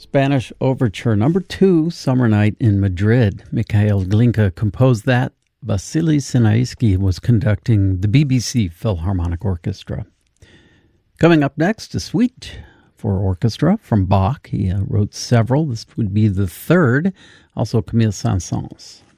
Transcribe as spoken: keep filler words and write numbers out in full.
Spanish Overture Number two, Summer Night in Madrid. Mikhail Glinka composed that. Vasily Sinaisky was conducting the B B C Philharmonic Orchestra. Coming up next, a suite for orchestra from Bach. He uh, wrote several. This would be the third. Also Camille Saint-Saëns.